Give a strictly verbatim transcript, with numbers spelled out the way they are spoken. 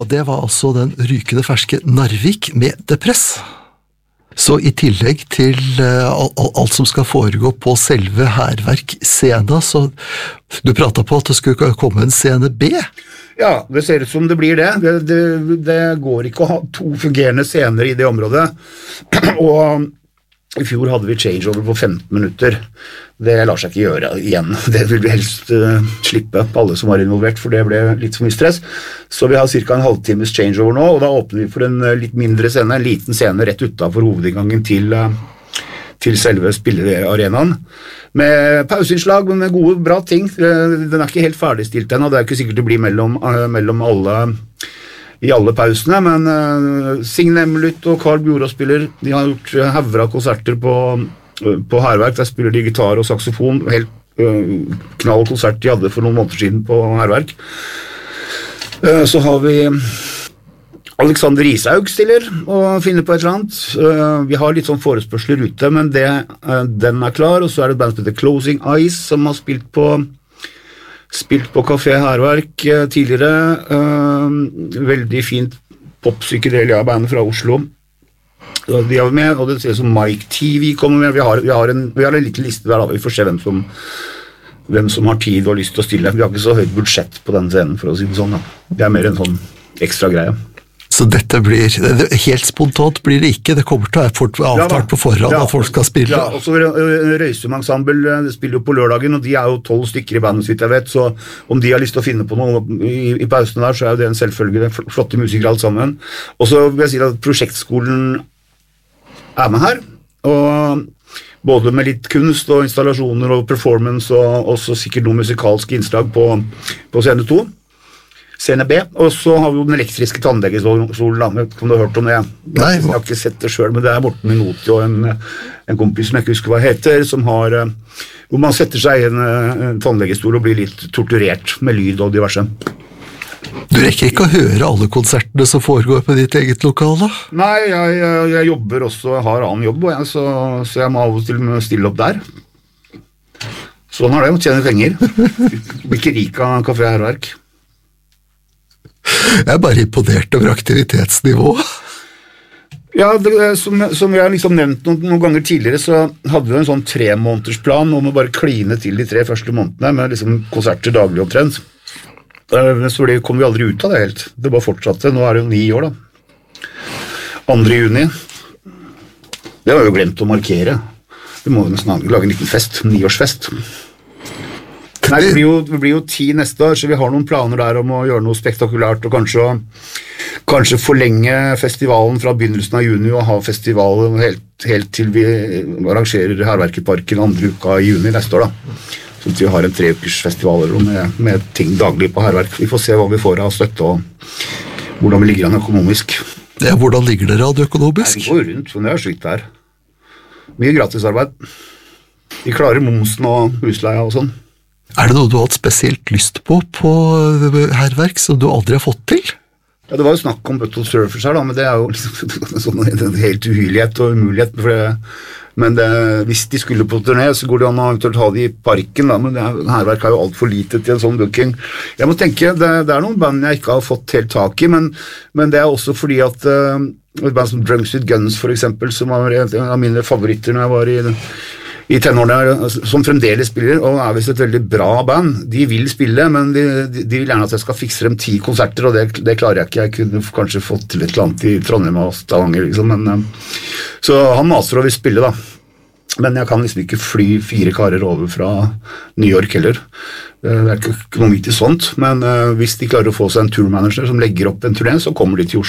Og det var altså den rykende ferske Narvik med Depress. Så i tillegg til uh, alt som skal foregå på selve Hærverk-scenen, så du pratet på at det skulle komme en scene B? Ja, det ser ut som det blir det. Det, det, det går ikke å ha to fungerende scener i det området. Og i fjor hadde vi changeover på femten minutter. Det lar seg ikke gjøre igjen. Det vil vi helst uh, slippe på alle som var involvert, for det ble litt for mye stress. Så vi har cirka en halvtimes changeover nå, og da åpner vi for en uh, litt mindre scene, en liten scene rett utenfor hovedinngangen til, uh, til selve spillearenaen. Med pauseinnslag, men med gode, bra ting. Uh, den er ikke helt ferdigstilt ennå, det er ikke sikkert det blir mellom, uh, mellom alle... i alle pausene, men uh, Signe Emmelut og Carl Bjorå spiller, de har gjort uh, hauger av konserter på, uh, på Hærverk, der spiller de gitar og saxofon, helt uh, knall konsert de hadde for noen måneder siden på Hærverk. Uh, så har vi Alexander Ishaug stiller og finner på et eller annet. Uh, vi har litt sånn forespørsler ute, men det, uh, den er klar, og så er det et band som heter Closing Eyes, som har spilt på Spilt på Café Hærverk eh, tidligere, eh, veldig fint pop-psykedelia-band fra Oslo. Så de er med, og det ser ut som Mike T V kommer med. Vi har, vi har, en, vi har en liten liste der, da. Vi får se hvem som, hvem som har tid og lyst til å stille. Vi har ikke så høyt budsjett på den scenen, for å si det sånn. Da. Det er mer en sånn ekstra greie. Så dette blir, helt spontant blir det ikke, det kommer til å være avtalt på forhånd ja, at folk skal spille. Ja, og så Røysum Ensemble spiller jo på lørdagen, og de er jo tolv stykker i bandet, så vidt jeg vet, så om de har lyst til å finne på noe i, i pausen der, så er jo det en selvfølge, flotte musikere alt sammen. Og så vil jeg si at prosjektskolen er med her, og både med litt kunst og installasjoner og performance, og også sikkert noen musikalske innslag på, på scene to. Scene B, og så har vi jo den elektriske tannlegestolen, som du har hørt om det. Nei, jeg har ikke sett det selv, men det er Morten Minoti og en, en kompis som jeg ikke husker hva heter, som har, hvor man setter seg i en, en tannlegestol og blir litt torturert med lyd og diverse. Du rekker ikke å høre alle konsertene som foregår på ditt eget lokale? Nei, jeg, jeg, jeg jobber også, jeg har annen jobb, jeg, så, så jeg må av og til stille opp der. Sånn er det, å tjene penger. Blir ikke rik av Café Hærverk. Jeg er bare imponert over aktivitetsnivået. Ja, det, som, som jeg har liksom nevnt noen, noen ganger tidligere, så hadde vi en sånn tre måneders plan om å bare kline til de tre første månedene med liksom konserter daglig omtrent. Så det kom vi aldri ut av det helt. Det bare fortsatte. Nå er det jo ni år da. andre juni. Det har vi jo glemt å markere. Vi må jo nesten lage en liten fest, niårsfest. Nei, det blir, jo, det blir jo ti neste år, så vi har noen planer der om å gjøre noe spektakulært, og kanskje, kanskje forlenge festivalen fra begynnelsen av juni, og ha festivalen helt, helt til vi arrangerer Hærverkerparken andre uka i juni neste år da. Så vi har en treukers festival med, med ting daglig på Hærverk. Vi får se hva vi får av støtte, og hvordan vi ligger an økonomisk. Ja, hvordan ligger dere an økonomisk? Nei, vi går rundt, men det er slikt der. Mye gratisarbeid. Vi klarer momsen og husleia og sånn. Er det noe du har hatt spesielt lyst på på Hærverk som du aldri har fått til? Ja, det var jo snakk om Buttle Surfers her da, men det er jo liksom sånn en helt uhylighet og umulighet. For det, men det, hvis de skulle på turné, så går det an å eventuelt ha de i parken da, men det, Hærverk har jo alt for lite til en sånn booking. Jeg må tenke, det, det er noen band jeg ikke har fått helt tak i, men, men det er også fordi at uh, et band som Drunks with Guns for eksempel, som var en av mine favoritter når jeg var i i tenårene, som fremdeles spiller, og er vist et veldig bra band. De vil spille, men de, de, de vil gjerne at jeg skal fikse dem ti konserter, og det, det klarer jeg ikke. Jeg kunne kanskje fått til et eller annet i Trondheim og Stavanger, liksom, men, så han maser og vil spille, da. Men jeg kan liksom ikke fly fire karer over fra New York heller. Det er ikke noe midt i sånt, men uh, hvis de klarer å få seg en tourmanager som legger opp en turné, så kommer de til Oslo.